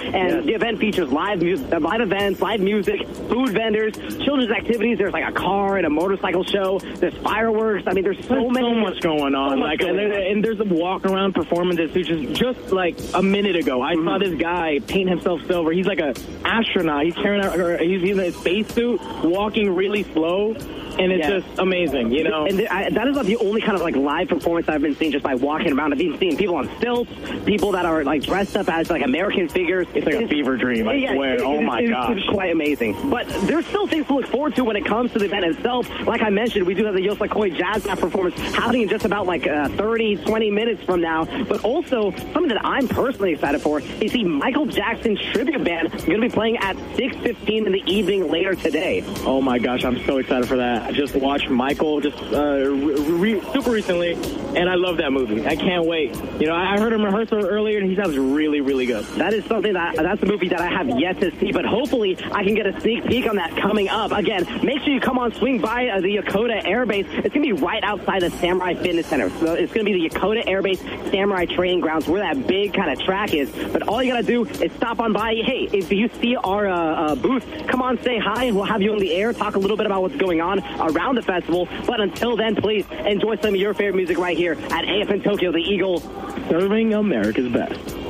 And the event features live events, live music, food vendors, children's activities. There's like a car and a motorcycle show. There's fireworks. I mean, there's so much going on. And there's a walk-around performances, which is just like a minute ago. I saw this guy paint himself silver. He's like an astronaut. He's carrying out, he's in a spacesuit, walking really slow. And it's just amazing, you know. And that is not the only kind of like live performance I've been seeing just by walking around. I've been seeing people on stilts, people that are like dressed up as like American figures. It's like a fever dream, I swear. Oh my gosh. It's quite amazing. But there's still things to look forward to when it comes to the event itself. Like I mentioned, we do have the Yo Soy Koy Jazz Band performance happening in just about like 30, 20 minutes from now. But also, something that I'm personally excited for is the Michael Jackson Tribute Band going to be playing at 6:15 in the evening later today. Oh my gosh, I'm so excited for that. I just watched Michael super recently, and I love that movie. I can't wait. You know, I heard him rehearse earlier, and he sounds really, really good. That is something that's a movie that I have yet to see, but hopefully I can get a sneak peek on that coming up. Again, make sure you come on, swing by the Yokota Air Base. It's going to be right outside the Samurai Fitness Center. So it's going to be the Yokota Air Base Samurai Training Grounds where that big kind of track is. But all you got to do is stop on by. Hey, if you see our booth, come on, say hi, and we'll have you on the air, talk a little bit about what's going on around the festival. But until then, please enjoy some of your favorite music right here at AFN Tokyo, the Eagle, serving America's best.